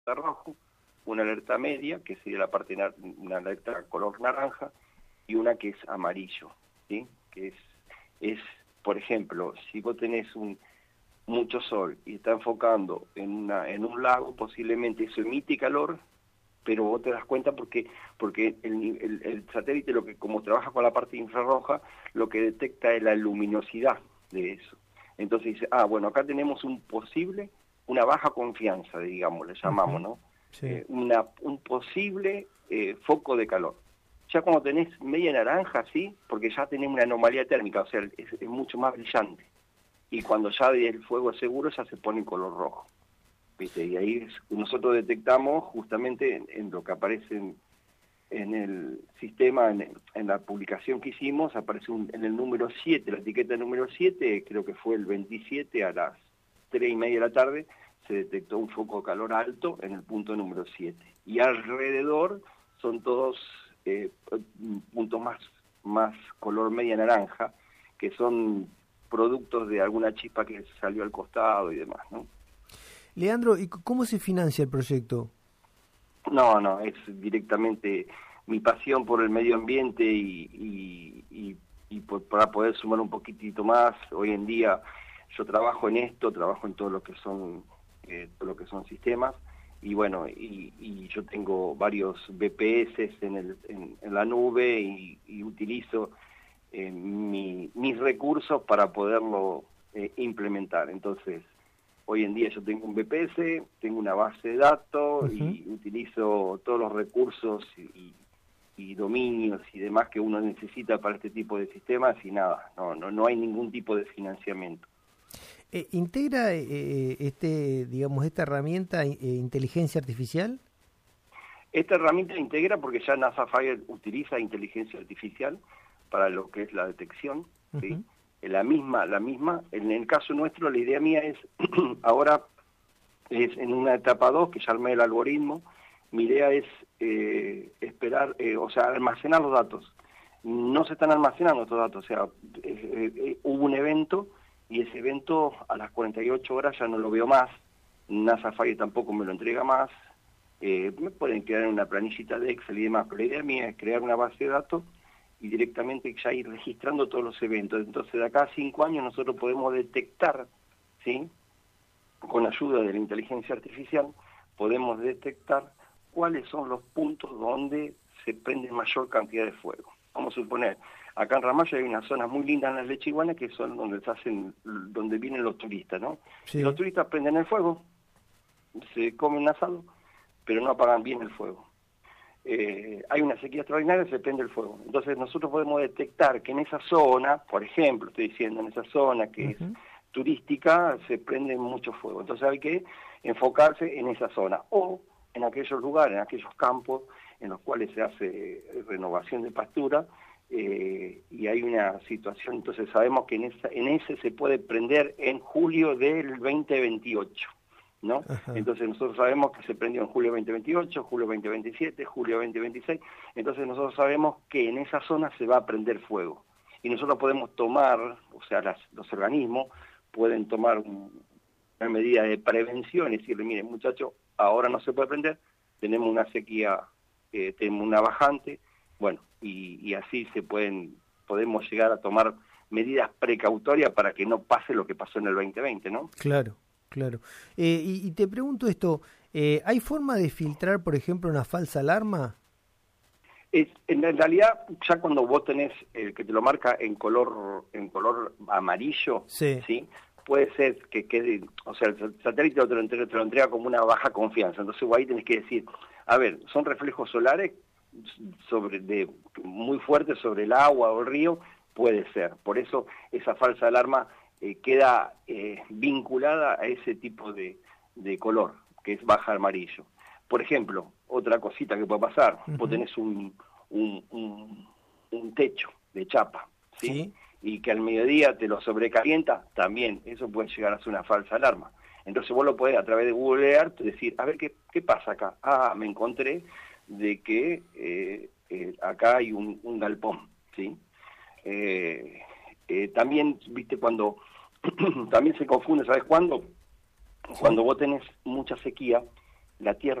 rojo, una alerta media, que sería la parte una alerta color naranja, y una que es amarillo, ¿sí? Que es, por ejemplo, si vos tenés mucho sol y está enfocando en un lago, posiblemente eso emite calor, pero vos te das cuenta porque el satélite, como trabaja con la parte infrarroja, lo que detecta es la luminosidad de eso. Entonces dice, bueno, acá tenemos una baja confianza, digamos, le llamamos, ¿no? Sí. Un posible foco de calor. Ya cuando tenés media naranja, sí, porque ya tenés una anomalía térmica, o sea, es mucho más brillante. Y cuando ya el fuego es seguro, ya se pone en color rojo. ¿Viste? Y ahí nosotros detectamos justamente en lo que aparece en el sistema, en la publicación que hicimos, aparece en el número 7, la etiqueta número 7, creo que fue el 27 a las 3:30 de la tarde, se detectó un foco de calor alto en el punto número 7. Y alrededor son todos puntos más color media naranja, que son productos de alguna chispa que salió al costado y demás, ¿no? Leandro, ¿y cómo se financia el proyecto? No, es directamente mi pasión por el medio ambiente y para poder sumar un poquitito más. Hoy en día yo trabajo en todo lo que son sistemas, y bueno, y yo tengo varios BPS en la nube y utilizo mis recursos para poderlo implementar. Entonces, hoy en día yo tengo un BPS, tengo una base de datos y utilizo todos los recursos y dominios y demás que uno necesita para este tipo de sistemas, y nada, no hay ningún tipo de financiamiento. ¿Integra esta herramienta inteligencia artificial? Esta herramienta integra porque ya NASA Fire utiliza inteligencia artificial para lo que es la detección, ¿sí? La misma, en el caso nuestro, la idea mía es, ahora es en una etapa 2, que ya armé el algoritmo, mi idea es esperar, almacenar los datos. No se están almacenando estos datos, o sea, hubo un evento, y ese evento a las 48 horas ya no lo veo más, NASA Fire tampoco me lo entrega más, me pueden crear una planillita de Excel y demás, pero la idea mía es crear una base de datos y directamente ya ir registrando todos los eventos. Entonces, de acá a 5 años nosotros podemos detectar, ¿sí?, con ayuda de la inteligencia artificial, podemos detectar cuáles son los puntos donde se prende mayor cantidad de fuego. Vamos a suponer, acá en Ramallo hay unas zonas muy lindas en las Lechiguanas que son donde vienen los turistas, ¿no? Sí. Y los turistas prenden el fuego, se comen un asado, pero no apagan bien el fuego. Hay una sequía extraordinaria, se prende el fuego. Entonces nosotros podemos detectar que en esa zona, por ejemplo, estoy diciendo, en esa zona que es turística, se prende mucho fuego. Entonces hay que enfocarse en esa zona, o en aquellos lugares, en aquellos campos en los cuales se hace renovación de pastura, y hay una situación, entonces sabemos que en ese se puede prender en julio del 2028. ¿No? Entonces nosotros sabemos que se prendió en julio 2028, julio 2027, julio 2026, entonces nosotros sabemos que en esa zona se va a prender fuego. Y nosotros podemos tomar, o sea, los organismos pueden tomar una medida de prevención y decirle, miren muchachos, ahora no se puede prender, tenemos una sequía, tenemos una bajante, bueno, y así podemos llegar a tomar medidas precautorias para que no pase lo que pasó en el 2020, ¿no? Claro. Y te pregunto esto, ¿hay forma de filtrar, por ejemplo, una falsa alarma? En realidad, ya cuando vos tenés el que te lo marca en color amarillo, ¿sí? Puede ser que quede, o sea, el satélite te lo entrega como una baja confianza. Entonces vos ahí tenés que decir, a ver, son reflejos solares muy fuertes sobre el agua o el río, puede ser. Por eso esa falsa alarma queda vinculada a ese tipo de color, que es baja amarillo. Por ejemplo, otra cosita que puede pasar, vos tenés un techo de chapa, ¿sí? Y que al mediodía te lo sobrecalienta, también eso puede llegar a ser una falsa alarma. Entonces vos lo podés, a través de Google Earth, decir, a ver, ¿qué pasa acá? Me encontré de que acá hay un galpón, ¿sí? También, viste, cuando también se confunde, ¿sabes cuándo? Cuando vos tenés mucha sequía, la tierra